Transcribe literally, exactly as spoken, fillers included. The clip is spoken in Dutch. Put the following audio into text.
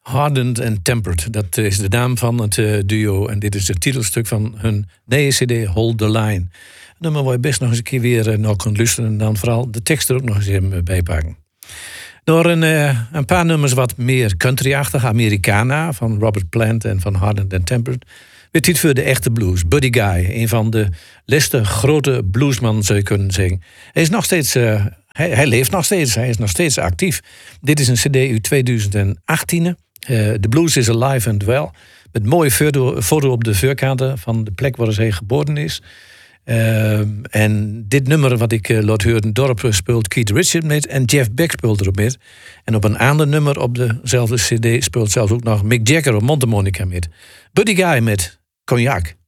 Hardened and Tempered, dat is de naam van het uh, duo. En dit is het titelstuk van hun nieuwe cd Hold the Line. Een nummer waar je best nog eens een keer weer uh, naar kunt luisteren. En dan vooral de tekst er ook nog eens even bijpakken. Door een, uh, een paar nummers wat meer country-achtig. Americana van Robert Plant en van Hardened and Tempered. Weer tijd voor de echte blues. Buddy Guy, een van de laatste grote bluesman zou je kunnen zeggen. Hij is nog steeds... Uh, hij, hij leeft nog steeds, hij is nog steeds actief. Dit is een cd uit tweeduizend achttien. Uh, The Blues is Alive and Well. Met mooie foto, foto op de voorkant van de plek waar hij geboren is. Uh, en dit nummer wat ik uh, laat horen, dorp speelt Keith Richards met en Jeff Beck speelt erop met. En op een ander nummer op dezelfde cd speelt zelfs ook nog Mick Jagger op mondharmonica met. Buddy Guy met Cognac.